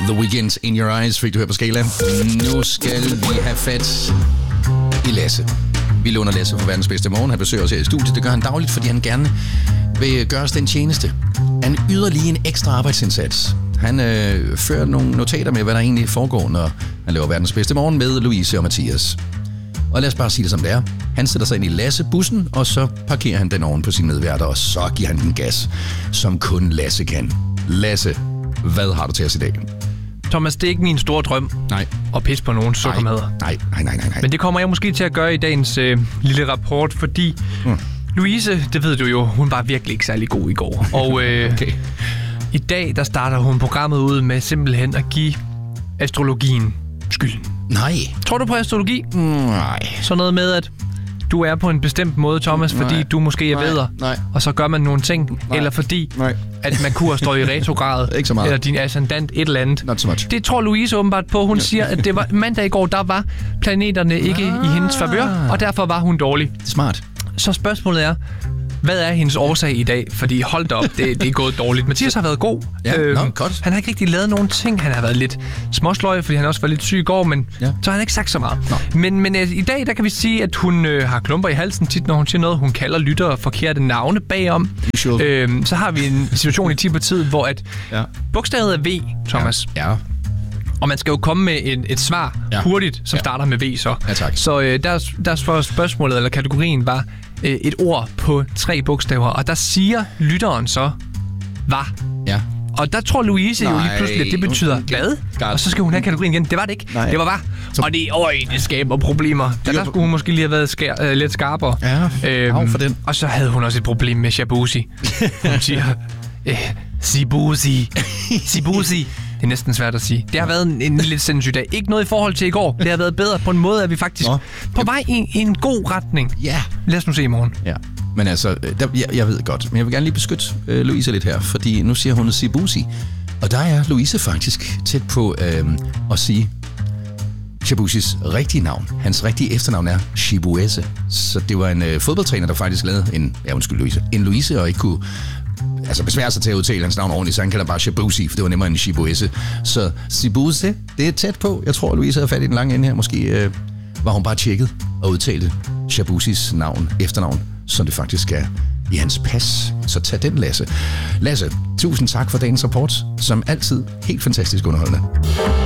The Weeknd, In Your Eyes, fik du her på Skala. Nu skal vi have fat i Lasse. Vi låner Lasse fra Verdens Bedste Morgen. Han besøger os her i studiet. Det gør han dagligt, fordi han gerne vil gøre os den tjeneste. Han yder lige en ekstra arbejdsindsats. Han fører nogle notater med, hvad der egentlig foregår, når han laver Verdens Bedste Morgen med Louise og Mathias. Og lad os bare sige det som det er. Han sætter sig ind i Lasse-bussen, og så parkerer han den oven på sin medværter, og så giver han den gas, som kun Lasse kan. Lasse, hvad har du til os i dag? Thomas, det er ikke min store drøm at pisse på nogen sukkermadder. Nej. Men det kommer jeg måske til at gøre i dagens lille rapport, fordi Louise, det ved du jo, hun var virkelig ikke særlig god i går. Og okay. I dag, der starter hun programmet ud med simpelthen at give astrologien skylden. Nej. Tror du på astrologi? Nej. Så noget med, at du er på en bestemt måde, Thomas, fordi du måske er vædder, og så gør man nogle ting, eller fordi at Merkur står i retrograd, eller din ascendant et eller andet. Not so much. Det tror Louise åbenbart på. Hun siger, at det var mandag i går, der var planeterne ikke i hendes favør, og derfor var hun dårlig. Smart. Så spørgsmålet er, hvad er hendes årsag i dag? Fordi hold da op, det er gået dårligt. Mathias har været god. Ja, godt. Han har ikke rigtig lavet nogen ting. Han har været lidt småsløj, fordi han også var lidt syg i går, men så har han ikke sagt så meget. Men i dag, der kan vi sige, at hun har klumper i halsen tit, når hun siger noget. Hun kalder lyttere forkerte navne bagom. Så har vi en situation i tid, hvor at bogstavet er V, Thomas. Ja. Og man skal jo komme med et svar hurtigt, som starter med V så. Ja, tak. Så deres spørgsmålet, eller kategorien, var et ord på 3 bogstaver. Og der siger lytteren så, var. Ja. Og der tror Louise jo lige pludselig, at det betyder hvad? Og så skal hun have kategorien igen. Det var det ikke. Nej. Det var var. Og det skaber problemer. Der skulle hun måske lige have været lidt skarpere. Ja, for den. Og så havde hun også et problem med Shabuzi. Hun siger, Sibuzi. Sibuzi. Det er næsten svært at sige. Det har været en lidt sindssyg dag. Ikke noget i forhold til i går. Det har været bedre på en måde, at vi faktisk på vej i en god retning. Ja. Lad os nu se i morgen. Ja. Men altså, jeg ved godt, men jeg vil gerne lige beskytte Louise lidt her, fordi nu siger hun Sibuzi. Og der er Louise faktisk tæt på at sige Shabuzis rigtige navn. Hans rigtige efternavn er Shibuese. Så det var en fodboldtræner, der faktisk lavede en Louise, og ikke kunne besvære sig til at udtale hans navn ordentligt, så han kalder bare Shabuzi, for det var nemmere end Shibuese. Så Sibuze, det er tæt på. Jeg tror, Louise havde fat i den lange ende her. Måske var hun bare tjekket og udtalte Shabuzis efternavn, som det faktisk er i hans pas. Så tag den, Lasse. Lasse, tusind tak for dagens rapport. Som altid, helt fantastisk underholdende.